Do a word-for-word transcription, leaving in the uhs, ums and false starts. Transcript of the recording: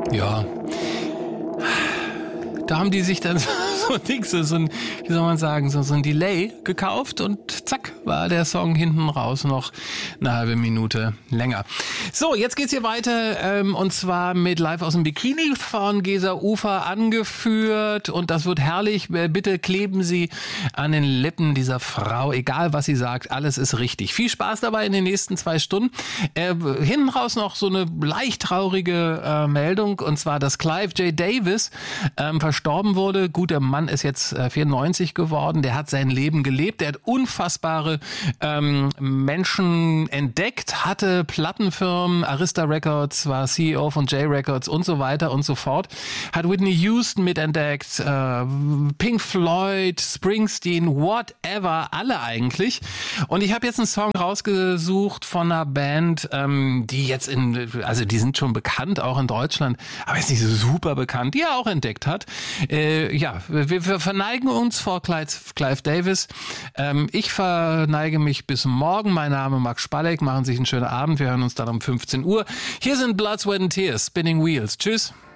Ja. Da haben die sich dann so ein Ding, so ein, wie soll man sagen, so, so ein Delay gekauft und zack, war der Song hinten raus noch eine halbe Minute länger. So, jetzt geht's hier weiter ähm, und zwar mit Live aus dem Bikini von Gesa Ufer angeführt und das wird herrlich. Bitte kleben Sie an den Lippen dieser Frau, egal was sie sagt, alles ist richtig. Viel Spaß dabei in den nächsten zwei Stunden. Äh, hinten raus noch so eine leicht traurige äh, Meldung und zwar, dass Clive J. Davis ähm, verstorben wurde. Gut, der Mann ist jetzt äh, vierundneunzig geworden. Der hat sein Leben gelebt. Der hat unfassbare ähm, Menschen entdeckt, hatte Plattenfirmen, Arista Records, war C E O von J Records und so weiter und so fort. Hat Whitney Houston mitentdeckt, äh, Pink Floyd, Springsteen, whatever, alle eigentlich. Und ich habe jetzt einen Song rausgesucht von einer Band, ähm, die jetzt in, also die sind schon bekannt, auch in Deutschland, aber jetzt nicht so super bekannt, die er auch entdeckt hat. Äh, ja, wir, wir verneigen uns vor Clive, Clive Davis. Ähm, ich verneige mich bis morgen. Mein Name ist Max Spalleck. Machen Sie sich einen schönen Abend. Wir hören uns dann um fünfzehn Uhr. Hier sind Blood, Sweat and Tears, Spinning Wheels. Tschüss.